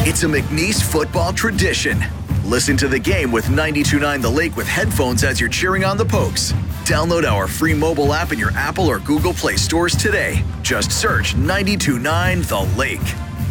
It's a McNeese football tradition. Listen to the game with 92.9 The Lake with headphones as you're cheering on the Pokes. Download our free mobile app in your Apple or Google Play stores today. Just search 92.9 The Lake.